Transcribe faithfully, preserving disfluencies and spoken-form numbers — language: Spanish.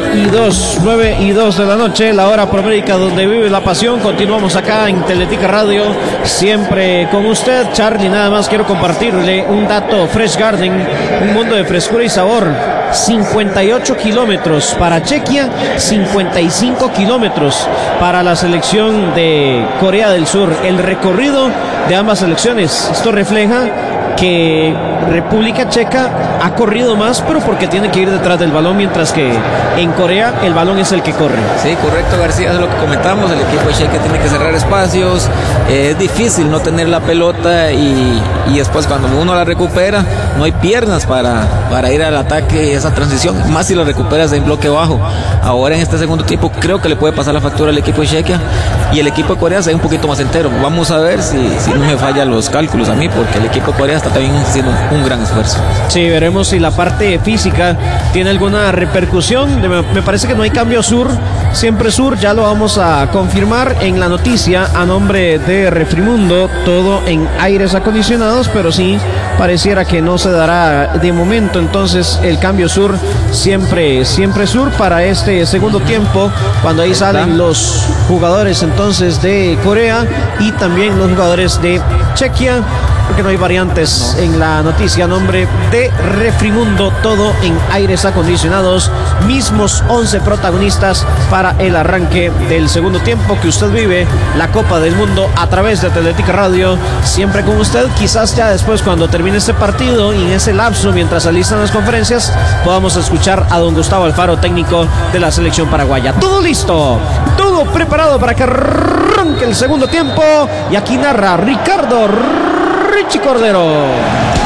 y dos, nueve y dos de la noche, la hora promérica donde vive la pasión. Continuamos acá en Teletica Radio, siempre con usted. Charlie, nada más quiero compartirle un dato. Fresh Garden, un mundo de frescura y sabor. cincuenta y ocho kilómetros para Chequia, cincuenta y cinco kilómetros para la selección de Corea del Sur. El recorrido de ambas selecciones, esto refleja que República Checa ha corrido más, pero porque tiene que ir detrás del balón, mientras que en Corea el balón es el que corre. Sí, correcto, García, es lo que comentamos. El equipo de Checa tiene que cerrar espacios, eh, es difícil no tener la pelota y, y después cuando uno la recupera no hay piernas para, para ir al ataque, esa transición, más si la recuperas en bloque bajo. Ahora en este segundo tiempo creo que le puede pasar la factura al equipo de Chequia y el equipo de Corea se ve un poquito más entero. Vamos a ver si, si no me fallan los cálculos a mí, porque el equipo de Corea está también haciendo un gran esfuerzo. Sí, veremos si la parte física tiene alguna repercusión. Me parece que no hay cambio sur, siempre sur, ya lo vamos a confirmar en la noticia a nombre de Refrimundo, todo en aires acondicionados, pero sí pareciera que no se dará de momento, entonces el cambio sur, siempre, siempre sur para este segundo tiempo, cuando ahí salen los jugadores entonces de Corea y también los jugadores de Chequia, porque no hay variantes no. En la noticia a nombre de Refrimundo, todo en aires acondicionados, mismos once protagonistas para el arranque del segundo tiempo que usted vive la Copa del Mundo a través de Teletica Radio, siempre con usted. Quizás ya después, cuando termine este partido y en ese lapso mientras alistan las conferencias, podamos escuchar a don Gustavo Alfaro, técnico de la selección paraguaya. Todo listo, todo preparado para que arranque el segundo tiempo, y aquí narra Ricardo Richie Cordero.